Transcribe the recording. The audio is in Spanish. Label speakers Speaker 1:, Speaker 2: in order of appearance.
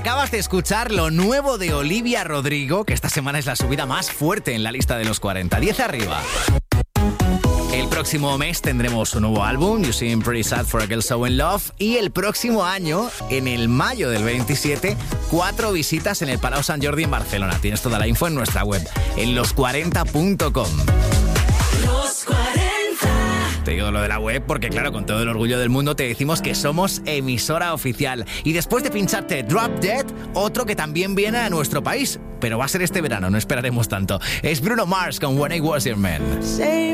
Speaker 1: Acabas de escuchar lo nuevo de Olivia Rodrigo, que esta semana es la subida más fuerte en la lista de los 40. 10 arriba. El próximo mes tendremos un nuevo álbum, You Seem Pretty Sad for a Girl So In Love. Y el próximo año, en el mayo del 27, 4 visitas en el Palau Sant Jordi en Barcelona. Tienes toda la info en nuestra web, en los40.com.
Speaker 2: Los 40.
Speaker 1: Te digo lo de la web porque, claro, con todo el orgullo del mundo te decimos que somos emisora oficial. Y después de pincharte Drop Dead, otro que también viene a nuestro país, pero va a ser este verano, no esperaremos tanto. Es Bruno Mars con When I Was Your Man.